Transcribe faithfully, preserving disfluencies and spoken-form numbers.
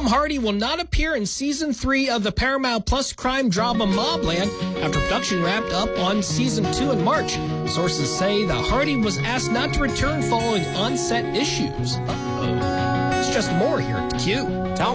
Tom Hardy will not appear in season three of the Paramount Plus crime drama Mobland after production wrapped up on season two in March. Sources say that Hardy was asked not to return following on-set issues. Uh-oh. It's just more here at Q. Tell